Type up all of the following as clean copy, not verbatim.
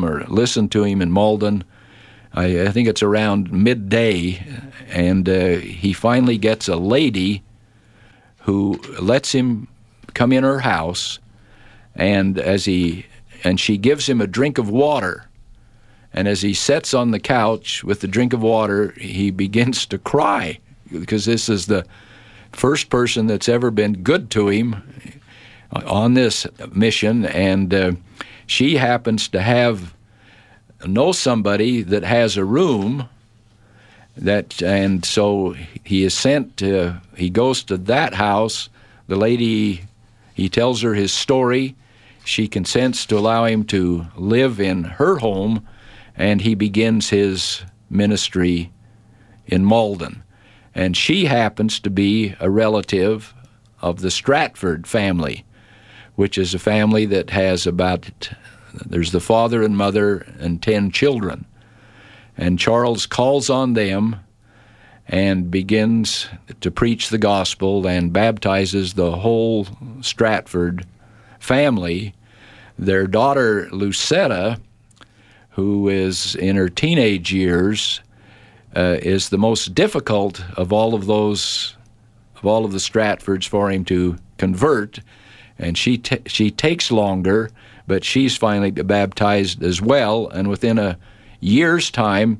him or listen to him in Malden. I think it's around midday, and he finally gets a lady who lets him come in her house, and she gives him a drink of water. And as he sits on the couch with the drink of water, he begins to cry, because this is the first person that's ever been good to him on this mission, and she happens to know somebody that has a room and so he is sent to. He goes to that house. The lady, he tells her his story. She consents to allow him to live in her home, and he begins his ministry in Malden. And she happens to be a relative of the Stratford family, which is a family that has there's the father and mother and 10 children. And Charles calls on them and begins to preach the gospel and baptizes the whole Stratford family. Their daughter, Lucetta, who is in her teenage years, is the most difficult of all of the Stratfords for him to convert, and she takes longer, but she's finally baptized as well. And within a year's time,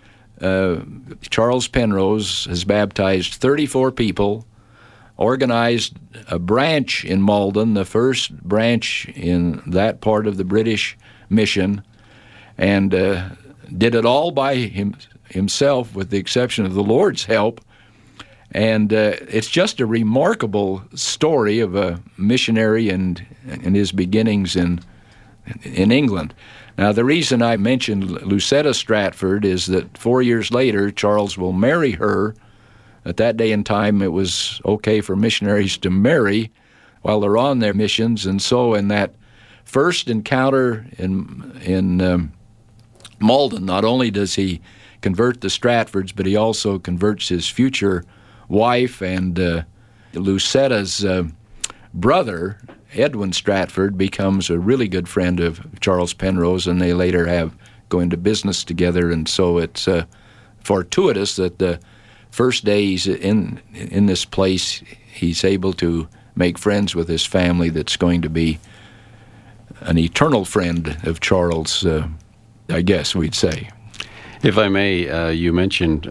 Charles Penrose has baptized 34 people, organized a branch in Malden, the first branch in that part of the British mission, and did it all by himself, with the exception of the Lord's help. And it's just a remarkable story of a missionary and his beginnings in England. Now, the reason I mentioned Lucetta Stratford is that 4 years later, Charles will marry her. At that day and time, it was okay for missionaries to marry while they're on their missions. And so in that first encounter in Malden, not only does he convert the Stratfords, but he also converts his future wife, and Lucetta's brother, Edwin Stratford, becomes a really good friend of Charles Penrose, and they later go into business together. And so it's fortuitous that the first day he's in this place, he's able to make friends with his family that's going to be an eternal friend of Charles, I guess we'd say. If I may, you mentioned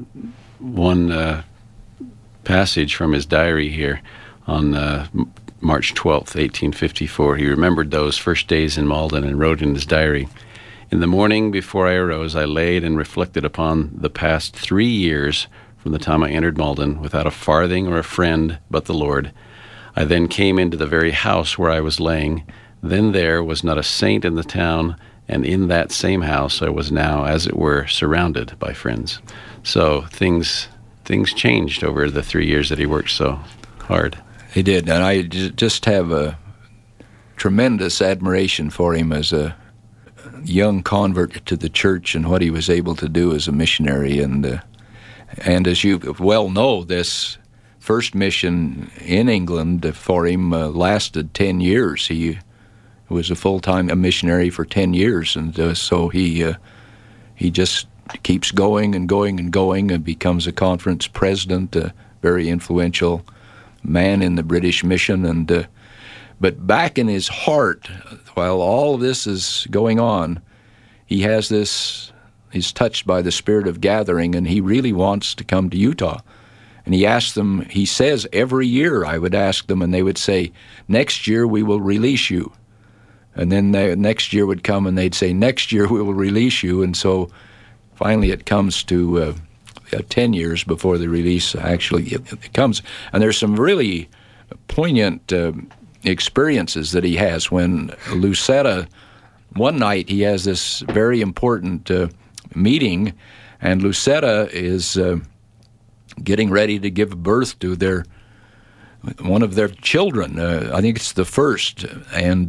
one passage from his diary here on March 12th, 1854. He remembered those first days in Malden and wrote in his diary, "In the morning before I arose, I laid and reflected upon the past 3 years from the time I entered Malden, without a farthing or a friend but the Lord. I then came into the very house where I was laying. Then there was not a saint in the town, and in that same house I was now, as it were, surrounded by friends." So things changed over the 3 years that he worked so hard. He did, and I just have a tremendous admiration for him as a young convert to the church and what he was able to do as a missionary. And as you well know, this first mission in England for him lasted 10 years. He was a full-time missionary for 10 years, and so he just keeps going and going and going, and becomes a conference president, a very influential man in the British mission. And but back in his heart, while all of this is going on, he has this. He's touched by the spirit of gathering, and he really wants to come to Utah. And he asks them. He says every year I would ask them, and they would say, "Next year we will release you." And then the next year would come, and they'd say, "Next year we will release you." And so finally it comes to 10 years before the release actually it comes. And there's some really poignant experiences that he has when Lucetta, one night he has this very important meeting, and Lucetta is getting ready to give birth to one of their children. I think it's the first, and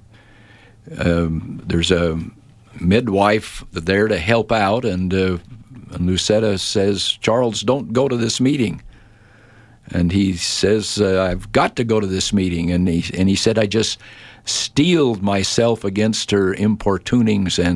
there's a midwife there to help out, and Lucetta says, "Charles, don't go to this meeting." And he says, "I've got to go to this meeting." And he said, "I just steeled myself against her importunings and